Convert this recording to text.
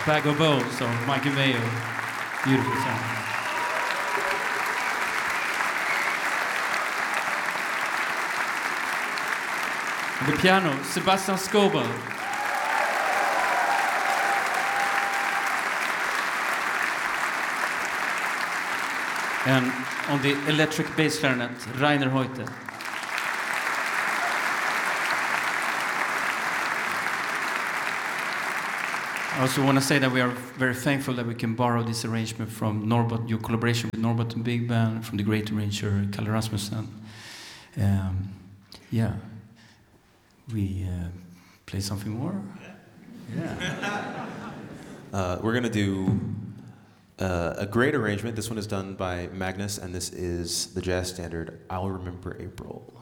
Bag of Bones av Michael Mayo. Beautiful song. On the piano, Sebastian Scoble. And on the electric bass clarinet, Rainer Hoyte. I also want to say that we are very thankful that we can borrow this arrangement from Norbert, your collaboration with Norbert and Big Band, from the great arranger Kalle Rasmussen. Yeah, we play something more. Yeah. We're gonna do a great arrangement. This one is done by Magnus, and this is the jazz standard "I'll Remember April."